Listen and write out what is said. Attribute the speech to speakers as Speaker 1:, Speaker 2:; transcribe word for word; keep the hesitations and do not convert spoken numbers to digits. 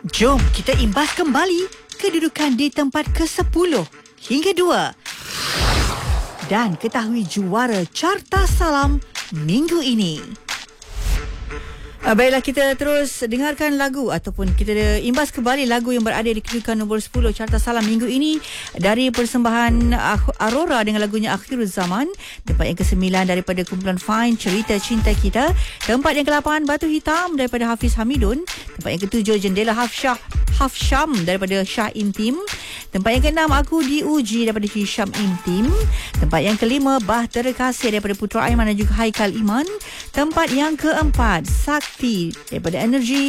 Speaker 1: Jom kita imbas kembali kedudukan di tempat kesepuluh hingga dua. Dan ketahui juara Carta Salam minggu ini. Uh, baiklah, kita terus dengarkan lagu ataupun kita imbas kembali lagu yang berada di kedudukan nombor sepuluh Carta Salam minggu ini dari persembahan Aurora dengan lagunya Akhirul Zaman. Tempat yang kesembilan daripada kumpulan Fine, Cerita Cinta Kita. Tempat yang kelapan, Batu Hitam daripada Hafiz Hamidun. Tempat yang ketujuh, Jendela Hafsyah Hafsyam daripada Shah Intim. Tempat yang keenam, Aku Diuji daripada Hisham Intim. Tempat yang kelima, Bahtera Kasih daripada Putra Aiman dan juga Haikal Iman. Tempat yang keempat, Sakti daripada Energy